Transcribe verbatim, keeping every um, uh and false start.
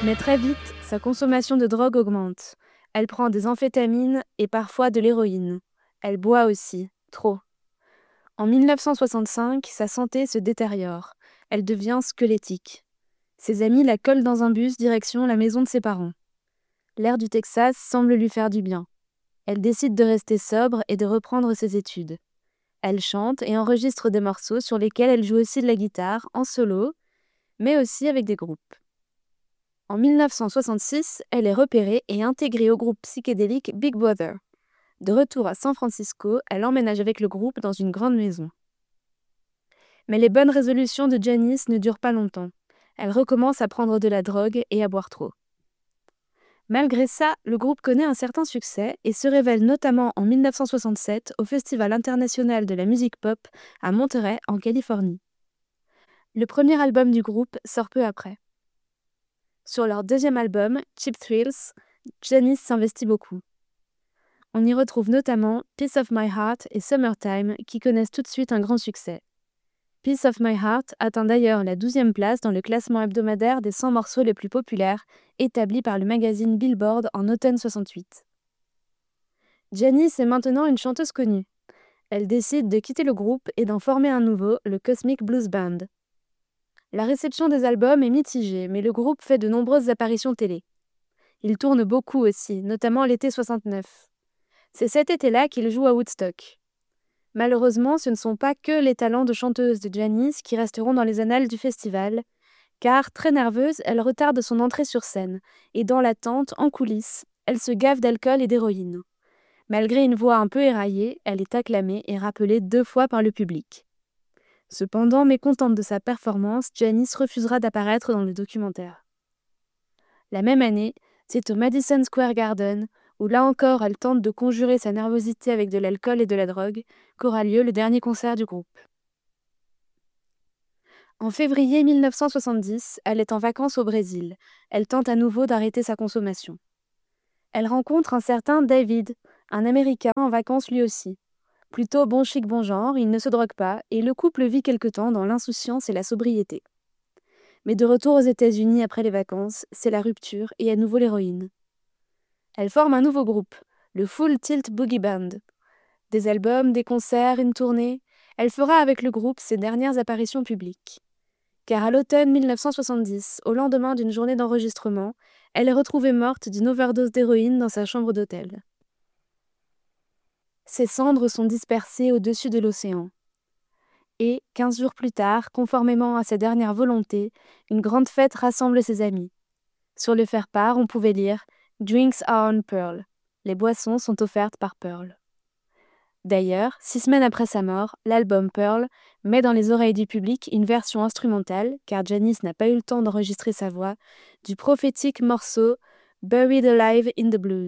Mais très vite, sa consommation de drogue augmente. Elle prend des amphétamines et parfois de l'héroïne. Elle boit aussi, trop. En mille neuf cent soixante-cinq, sa santé se détériore. Elle devient squelettique. Ses amis la collent dans un bus direction la maison de ses parents. L'air du Texas semble lui faire du bien. Elle décide de rester sobre et de reprendre ses études. Elle chante et enregistre des morceaux sur lesquels elle joue aussi de la guitare, en solo, mais aussi avec des groupes. En mille neuf cent soixante-six, elle est repérée et intégrée au groupe psychédélique Big Brother. De retour à San Francisco, elle emménage avec le groupe dans une grande maison. Mais les bonnes résolutions de Janis ne durent pas longtemps. Elle recommence à prendre de la drogue et à boire trop. Malgré ça, le groupe connaît un certain succès et se révèle notamment en mille neuf cent soixante-sept au Festival international de la musique pop à Monterey, en Californie. Le premier album du groupe sort peu après. Sur leur deuxième album, Cheap Thrills, Janis s'investit beaucoup. On y retrouve notamment Piece of My Heart et Summertime qui connaissent tout de suite un grand succès. Piece of My Heart atteint d'ailleurs la douzième place dans le classement hebdomadaire des cent morceaux les plus populaires établi par le magazine Billboard en automne soixante-huit. Janis est maintenant une chanteuse connue. Elle décide de quitter le groupe et d'en former un nouveau, le Cosmic Blues Band. La réception des albums est mitigée, mais le groupe fait de nombreuses apparitions télé. Il tourne beaucoup aussi, notamment l'été soixante-neuf. C'est cet été-là qu'il joue à Woodstock. Malheureusement, ce ne sont pas que les talents de chanteuse de Janis qui resteront dans les annales du festival, car, très nerveuse, elle retarde son entrée sur scène, et dans l'attente, en coulisses, elle se gave d'alcool et d'héroïne. Malgré une voix un peu éraillée, elle est acclamée et rappelée deux fois par le public. Cependant, mécontente de sa performance, Janis refusera d'apparaître dans le documentaire. La même année, c'est au Madison Square Garden, où là encore elle tente de conjurer sa nervosité avec de l'alcool et de la drogue, qu'aura lieu le dernier concert du groupe. En février mille neuf cent soixante-dix, elle est en vacances au Brésil. Elle tente à nouveau d'arrêter sa consommation. Elle rencontre un certain David, un Américain en vacances lui aussi. Plutôt bon chic bon genre, il ne se drogue pas, et le couple vit quelque temps dans l'insouciance et la sobriété. Mais de retour aux États-Unis après les vacances, c'est la rupture et à nouveau l'héroïne. Elle forme un nouveau groupe, le Full Tilt Boogie Band. Des albums, des concerts, une tournée, elle fera avec le groupe ses dernières apparitions publiques. Car à l'automne mille neuf cent soixante-dix, au lendemain d'une journée d'enregistrement, elle est retrouvée morte d'une overdose d'héroïne dans sa chambre d'hôtel. Ses cendres sont dispersées au-dessus de l'océan. Et, quinze jours plus tard, conformément à sa dernière volonté, une grande fête rassemble ses amis. Sur le faire-part, on pouvait lire « Drinks are on Pearl ». Les boissons sont offertes par Pearl. D'ailleurs, six semaines après sa mort, l'album Pearl met dans les oreilles du public une version instrumentale, car Janis n'a pas eu le temps d'enregistrer sa voix, du prophétique morceau « Buried Alive in the Blues ».